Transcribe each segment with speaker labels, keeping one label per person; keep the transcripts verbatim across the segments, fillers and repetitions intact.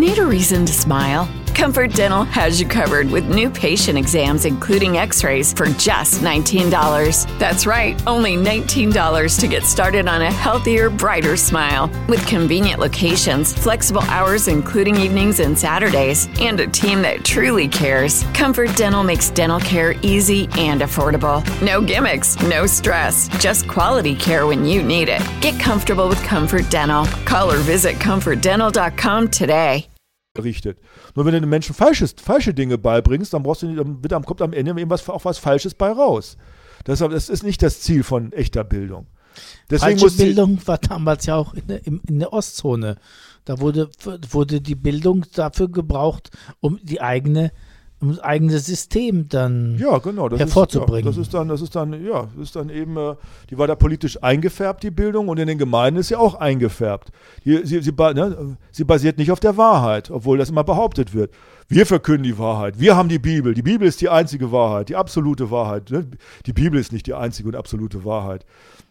Speaker 1: Need a reason to smile? Comfort Dental has you covered with new patient exams, including x-rays, for just nineteen dollars. That's right, only nineteen dollars to get started on a healthier, brighter smile. With convenient locations, flexible hours including evenings and Saturdays, and a team that truly cares, Comfort Dental makes dental care easy and affordable. No gimmicks, no stress, just quality care when you need it. Get comfortable with Comfort Dental. Call or visit comfort dental dot com today.
Speaker 2: Richtet. Nur wenn du den Menschen falsches, falsche Dinge beibringst, dann, brauchst du, dann wird, kommt am Ende eben was, auch was Falsches bei raus. Deshalb, das ist nicht das Ziel von echter Bildung. Deswegen
Speaker 3: Falsche
Speaker 2: muss
Speaker 3: Bildung war damals ja auch in der, in, in der Ostzone. Da wurde, wurde die Bildung dafür gebraucht, um die eigene um das eigene System dann
Speaker 2: ja, genau, das
Speaker 3: hervorzubringen.
Speaker 2: Ist, ja, das ist dann, das ist dann, ja, das ist dann eben, äh, die war da politisch eingefärbt, die Bildung, und in den Gemeinden ist sie auch eingefärbt. Die, sie, sie, ne, sie basiert nicht auf der Wahrheit, obwohl das immer behauptet wird. Wir verkünden die Wahrheit, wir haben die Bibel, die Bibel ist die einzige Wahrheit, die absolute Wahrheit. Ne? Die Bibel ist nicht die einzige und absolute Wahrheit.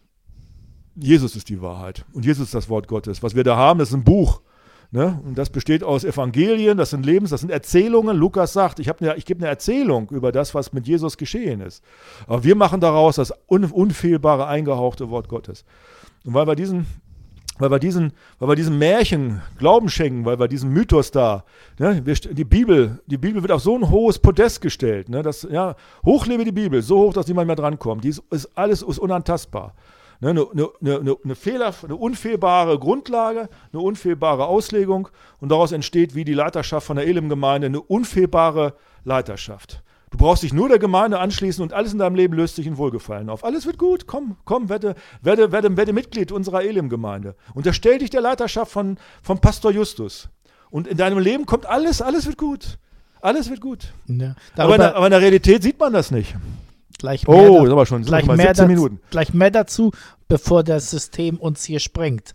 Speaker 2: Jesus ist die Wahrheit und Jesus ist das Wort Gottes. Was wir da haben, das ist ein Buch. Ne? Und das besteht aus Evangelien, das sind Lebens, das sind Erzählungen. Lukas sagt, ich, ne, ich gebe eine Erzählung über das, was mit Jesus geschehen ist. Aber wir machen daraus das un, unfehlbare, eingehauchte Wort Gottes. Und weil wir diesen, weil wir diesen, weil wir diesem Märchen Glauben schenken, weil wir diesen Mythos da, ne, wir, die Bibel, die Bibel wird auf so ein hohes Podest gestellt, ne, dass, ja, hochlebe die Bibel, so hoch, dass niemand mehr drankommt. Die ist, ist alles ist unantastbar. Eine, eine, eine, eine, Fehler, eine unfehlbare Grundlage, eine unfehlbare Auslegung, und daraus entsteht, wie die Leiterschaft von der Elim-Gemeinde, eine unfehlbare Leiterschaft. Du brauchst dich nur der Gemeinde anschließen und alles in deinem Leben löst sich in Wohlgefallen auf. Alles wird gut, komm, komm, werde, werde, werde, werde Mitglied unserer Elim-Gemeinde. Unterstell dich der Leiterschaft von, von Pastor Justus. Und in deinem Leben kommt alles, alles wird gut. Alles wird gut.
Speaker 3: Ja,
Speaker 2: aber, in der, aber in der Realität sieht man das nicht.
Speaker 3: Gleich mehr
Speaker 2: oh,
Speaker 3: da,
Speaker 2: das ist aber schon
Speaker 3: gleich
Speaker 2: mal
Speaker 3: mehr
Speaker 2: siebzehn
Speaker 3: dazu,
Speaker 2: Minuten.
Speaker 3: Gleich mehr dazu, bevor das System uns hier sprengt.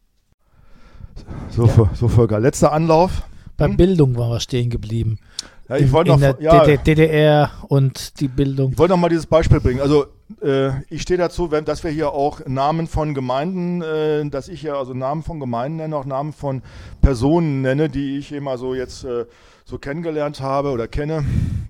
Speaker 2: So, ja. so Volker, letzter Anlauf.
Speaker 3: Bei
Speaker 2: hm?
Speaker 3: Bildung waren wir stehen geblieben.
Speaker 2: Ja, ich
Speaker 3: in,
Speaker 2: wollte
Speaker 3: in
Speaker 2: noch,
Speaker 3: der
Speaker 2: ja,
Speaker 3: D D R und die Bildung.
Speaker 2: Ich wollte noch mal dieses Beispiel bringen. Also äh, ich stehe dazu, wenn, dass wir hier auch Namen von Gemeinden, äh, dass ich ja also Namen von Gemeinden nenne, auch Namen von Personen nenne, die ich immer so jetzt äh, so kennengelernt habe oder kenne.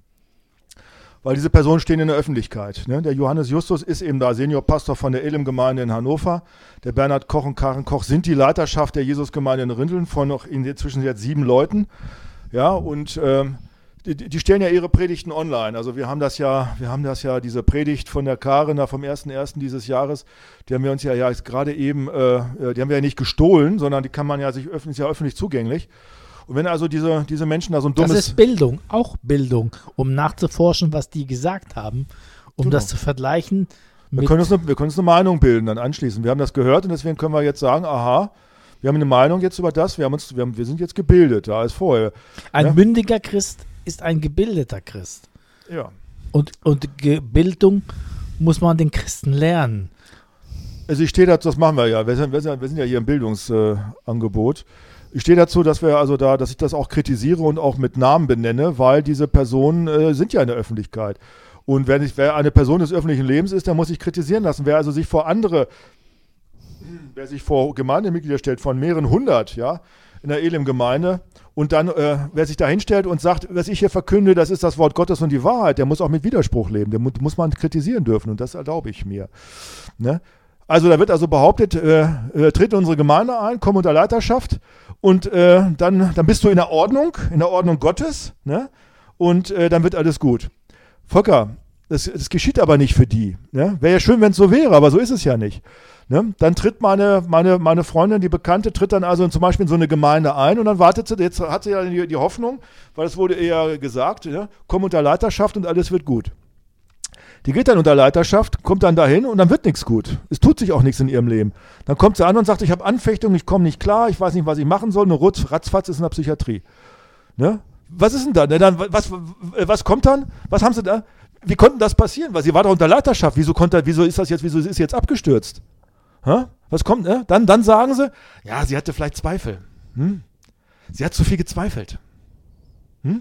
Speaker 2: Weil diese Personen stehen in der Öffentlichkeit. Ne? Der Johannes Justus ist eben da Seniorpastor von der Elim-Gemeinde in Hannover. Der Bernhard Koch und Karen Koch sind die Leiterschaft der Jesusgemeinde in Rinteln von noch inzwischen jetzt sieben Leuten. Ja, und ähm, die, die stellen ja ihre Predigten online. Also wir haben das ja, wir haben das ja, diese Predigt von der Karen da vom ersten ersten dieses Jahres, die haben wir uns ja, ja jetzt gerade eben, äh, die haben wir ja nicht gestohlen, sondern die kann man ja sich öffentlich, ist ja öffentlich zugänglich. Und wenn also diese, diese Menschen da so ein dummes...
Speaker 3: Das ist Bildung, auch Bildung, um nachzuforschen, was die gesagt haben, um genau. das zu vergleichen.
Speaker 2: Wir können, uns eine, wir können uns eine Meinung bilden dann anschließend. Wir haben das gehört und deswegen können wir jetzt sagen, aha, wir haben eine Meinung jetzt über das, wir, haben uns, wir, haben, wir sind jetzt gebildet, da ist vorher.
Speaker 3: Ein
Speaker 2: ja?
Speaker 3: mündiger Christ ist ein gebildeter Christ.
Speaker 2: Ja.
Speaker 3: Und, und Bildung muss man den Christen lernen.
Speaker 2: Also ich stehe dazu, das machen wir ja, wir sind, wir sind, wir sind ja hier im Bildungsangebot. Äh, Ich stehe dazu, dass wir also da, dass ich das auch kritisiere und auch mit Namen benenne, weil diese Personen äh, sind ja in der Öffentlichkeit. Und wenn ich, wer eine Person des öffentlichen Lebens ist, der muss sich kritisieren lassen. Wer also sich vor andere, wer sich vor Gemeindemitglieder stellt von mehreren hundert, ja, in der Elim-Gemeinde, und dann, äh, wer sich da hinstellt und sagt, was ich hier verkünde, das ist das Wort Gottes und die Wahrheit, der muss auch mit Widerspruch leben. Der mu- muss man kritisieren dürfen und das erlaube ich mir. Ne? Also da wird also behauptet, äh, äh, tritt in unsere Gemeinde ein, komm unter Leiterschaft und äh, dann, dann bist du in der Ordnung, in der Ordnung Gottes, ne? Und äh, dann wird alles gut. Volker, das, das geschieht aber nicht für die. Ne? Wäre ja schön, wenn es so wäre, aber so ist es ja nicht. Ne? Dann tritt meine, meine, meine Freundin, die Bekannte, tritt dann also in, zum Beispiel in so eine Gemeinde ein und dann wartet sie, jetzt hat sie ja die, die Hoffnung, weil es wurde eher gesagt, ja, komm unter Leiterschaft und alles wird gut. Die geht dann unter Leiterschaft, kommt dann dahin und dann wird nichts gut. Es tut sich auch nichts in ihrem Leben. Dann kommt sie an und sagt, ich habe Anfechtung, ich komme nicht klar, ich weiß nicht, was ich machen soll. Eine Rutz, ratzfatz ist in der Psychiatrie. Ne? Was ist denn da? Ne, dann, was, was kommt dann? Was haben sie da? Wie konnte das passieren? Weil sie war doch unter Leiterschaft. Wieso, konnte, wieso ist das jetzt, wieso ist sie jetzt abgestürzt? Ha? Was kommt? Ne? Dann, dann sagen sie, ja, sie hatte vielleicht Zweifel. Hm? Sie hat zu viel gezweifelt. Hm?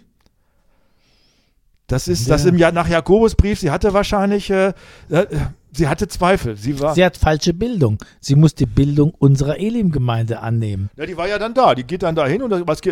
Speaker 2: Das ist ja. das im ja, nach Jakobusbrief, sie hatte wahrscheinlich, äh, äh, sie hatte Zweifel. Sie, war,
Speaker 3: sie hat falsche Bildung. Sie muss die Bildung unserer Elim-Gemeinde annehmen.
Speaker 2: Ja, die war ja dann da. Die geht dann dahin und was,